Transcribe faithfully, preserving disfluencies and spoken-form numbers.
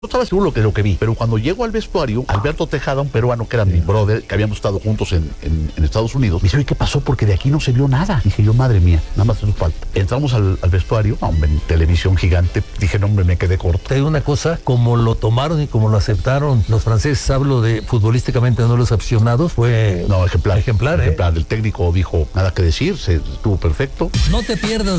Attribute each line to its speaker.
Speaker 1: No estaba seguro lo que, lo que vi, pero cuando llego al vestuario, Alberto Tejada, un peruano que era mi brother, que habíamos estado juntos en, en, en Estados Unidos, me dice, oye, ¿qué pasó? Porque de aquí no se vio nada. Dije yo, madre mía, nada más hace falta. Entramos al, al vestuario, hombre, en televisión gigante, dije, no, hombre, me quedé corto.
Speaker 2: Te digo una cosa, como lo tomaron y como lo aceptaron los franceses, hablo de futbolísticamente, no los aficionados, fue
Speaker 1: No, ejemplar.
Speaker 2: ejemplar, ¿eh?
Speaker 1: Ejemplar. El técnico dijo, nada que decir, se estuvo perfecto.
Speaker 2: No te pierdas